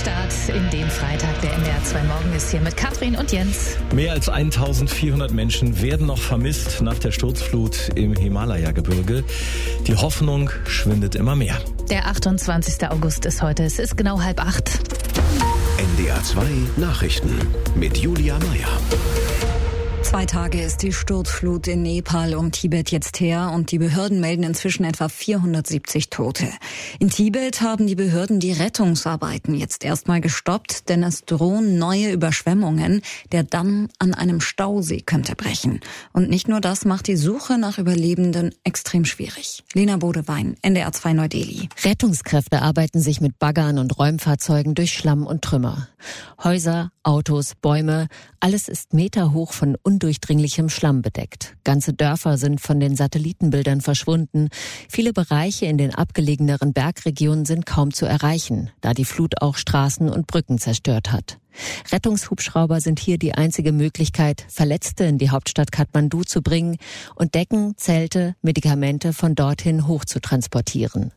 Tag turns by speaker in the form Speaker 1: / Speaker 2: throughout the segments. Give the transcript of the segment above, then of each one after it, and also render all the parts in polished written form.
Speaker 1: Start in den Freitag. Der NDR 2 Morgen ist hier mit Katrin und Jens.
Speaker 2: Mehr als 1400 Menschen werden noch vermisst nach der Sturzflut im Himalaya-Gebirge. Die Hoffnung schwindet immer mehr.
Speaker 1: Der 28. August ist heute. Es ist genau 7:30.
Speaker 3: NDR 2 Nachrichten mit Julia Meyer.
Speaker 4: 2 Tage ist die Sturzflut in Nepal und Tibet jetzt her und die Behörden melden inzwischen etwa 470 Tote. In Tibet haben die Behörden die Rettungsarbeiten jetzt erstmal gestoppt, denn es drohen neue Überschwemmungen. Der Damm an einem Stausee könnte brechen. Und nicht nur das macht die Suche nach Überlebenden extrem schwierig. Lena Bodewein, NDR 2 Neu-Delhi.
Speaker 5: Rettungskräfte arbeiten sich mit Baggern und Räumfahrzeugen durch Schlamm und Trümmer. Häuser, Autos, Bäume, alles ist meterhoch von undurchdringlichem Schlamm bedeckt. Ganze Dörfer sind von den Satellitenbildern verschwunden. Viele Bereiche in den abgelegeneren Bergregionen sind kaum zu erreichen, da die Flut auch Straßen und Brücken zerstört hat. Rettungshubschrauber sind hier die einzige Möglichkeit, Verletzte in die Hauptstadt Kathmandu zu bringen und Decken, Zelte, Medikamente von dorthin hoch zu transportieren.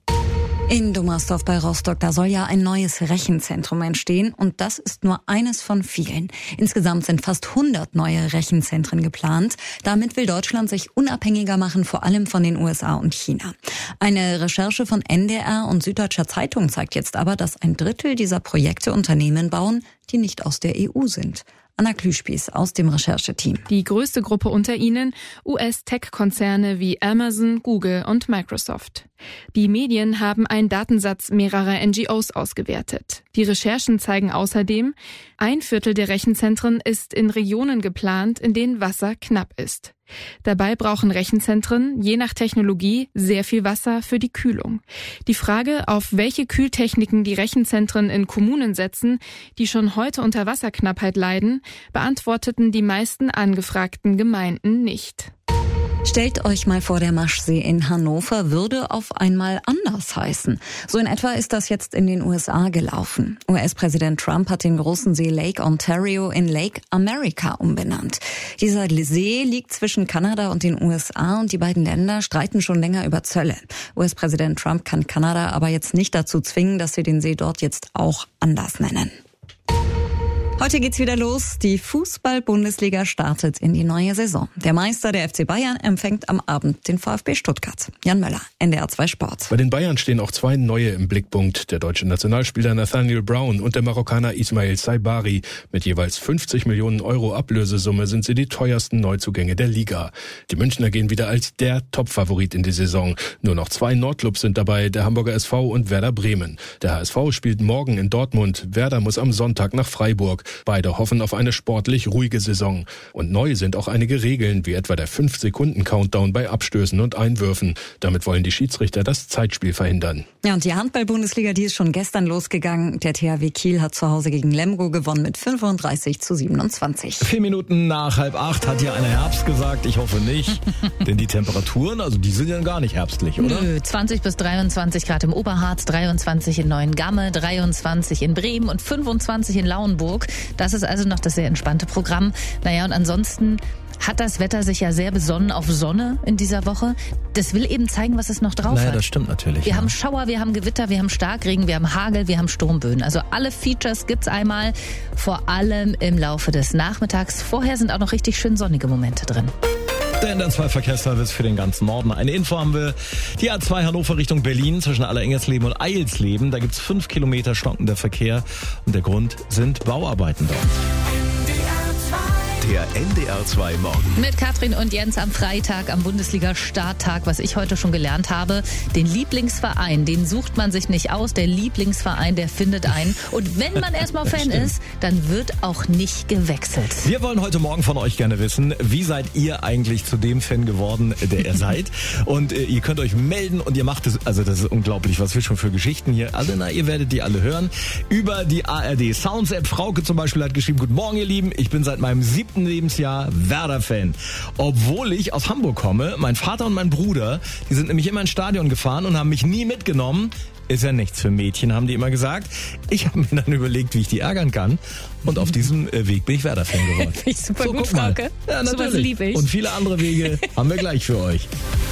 Speaker 4: In Dommersdorf bei Rostock, da soll ja ein neues Rechenzentrum entstehen und das ist nur eines von vielen. Insgesamt sind fast 100 neue Rechenzentren geplant. Damit will Deutschland sich unabhängiger machen, vor allem von den USA und China. Eine Recherche von NDR und Süddeutscher Zeitung zeigt jetzt aber, dass 1/3 dieser Projekte Unternehmen bauen, die nicht aus der EU sind. Anna Klüspieß aus dem Rechercheteam.
Speaker 6: Die größte Gruppe unter ihnen US-Tech-Konzerne wie Amazon, Google und Microsoft. Die Medien haben einen Datensatz mehrerer NGOs ausgewertet. Die Recherchen zeigen außerdem, 1/4 der Rechenzentren ist in Regionen geplant, in denen Wasser knapp ist. Dabei brauchen Rechenzentren, je nach Technologie, sehr viel Wasser für die Kühlung. Die Frage, auf welche Kühltechniken die Rechenzentren in Kommunen setzen, die schon heute unter Wasserknappheit leiden, beantworteten die meisten angefragten Gemeinden nicht.
Speaker 4: Stellt euch mal vor, der Maschsee in Hannover würde auf einmal anders heißen. So in etwa ist das jetzt in den USA gelaufen. US-Präsident Trump hat den großen See Lake Ontario in Lake America umbenannt. Dieser See liegt zwischen Kanada und den USA und die beiden Länder streiten schon länger über Zölle. US-Präsident Trump kann Kanada aber jetzt nicht dazu zwingen, dass sie den See dort jetzt auch anders nennen. Heute geht's wieder los. Die Fußball-Bundesliga startet in die neue Saison. Der Meister, der FC Bayern, empfängt am Abend den VfB Stuttgart. Jan Möller, NDR 2 Sport.
Speaker 7: Bei den Bayern stehen auch 2 neue im Blickpunkt. Der deutsche Nationalspieler Nathaniel Brown und der Marokkaner Ismail Saibari. Mit jeweils 50 Millionen Euro Ablösesumme sind sie die teuersten Neuzugänge der Liga. Die Münchner gehen wieder als der Top-Favorit in die Saison. Nur noch 2 Nordclubs sind dabei, der Hamburger SV und Werder Bremen. Der HSV spielt morgen in Dortmund. Werder muss am Sonntag nach Freiburg. Beide hoffen auf eine sportlich ruhige Saison. Und neu sind auch einige Regeln, wie etwa der 5-Sekunden-Countdown bei Abstößen und Einwürfen. Damit wollen die Schiedsrichter das Zeitspiel verhindern.
Speaker 4: Ja, und die Handball-Bundesliga, die ist schon gestern losgegangen. Der THW Kiel hat zu Hause gegen Lemgo gewonnen mit 35-27.
Speaker 2: 4 Minuten nach 7:30 hat hier einer Herbst gesagt. Ich hoffe nicht. Denn die Temperaturen, also die sind ja gar nicht herbstlich, oder?
Speaker 1: Nö, 20 bis 23 Grad im Oberharz, 23 in Neuengamme, 23 in Bremen und 25 in Lauenburg. Das ist also noch das sehr entspannte Programm. Naja, und ansonsten hat das Wetter sich ja sehr besonnen auf Sonne in dieser Woche. Das will eben zeigen, was es noch drauf hat.
Speaker 2: Naja, das stimmt natürlich.
Speaker 1: Wir haben Schauer, wir haben Gewitter, wir haben Starkregen, wir haben Hagel, wir haben Sturmböen. Also alle Features gibt's einmal, vor allem im Laufe des Nachmittags. Vorher sind auch noch richtig schön sonnige Momente drin.
Speaker 2: Der NDR 2 Verkehrsservice für den ganzen Norden. Eine Info haben wir. Die A2 Hannover Richtung Berlin zwischen Allerengersleben und Eilsleben. Da gibt's 5 Kilometer stockender Verkehr und der Grund sind Bauarbeiten dort.
Speaker 3: Der NDR 2 Morgen.
Speaker 1: Mit Katrin und Jens am Freitag, am Bundesliga-Starttag, was ich heute schon gelernt habe. Den Lieblingsverein, den sucht man sich nicht aus. Der Lieblingsverein, der findet einen. Und wenn man erstmal Fan ist, dann wird auch nicht gewechselt.
Speaker 2: Wir wollen heute Morgen von euch gerne wissen, wie seid ihr eigentlich zu dem Fan geworden, der ihr seid? Und ihr könnt euch melden und ihr macht es, also das ist unglaublich, was wir schon für Geschichten hier. Also ihr werdet die alle hören. Über die ARD Sounds App. Frauke zum Beispiel hat geschrieben, guten Morgen ihr Lieben, ich bin seit meinem 7. Lebensjahr Werder-Fan. Obwohl ich aus Hamburg komme, mein Vater und mein Bruder, die sind nämlich immer ins Stadion gefahren und haben mich nie mitgenommen. Ist ja nichts für Mädchen, haben die immer gesagt. Ich habe mir dann überlegt, wie ich die ärgern kann. Und auf diesem Weg bin ich Werder-Fan geworden.
Speaker 1: Finde ich super gut, Frauke.
Speaker 2: Ja, natürlich.
Speaker 1: Sowas liebe ich.
Speaker 2: Und viele andere Wege haben wir gleich für euch.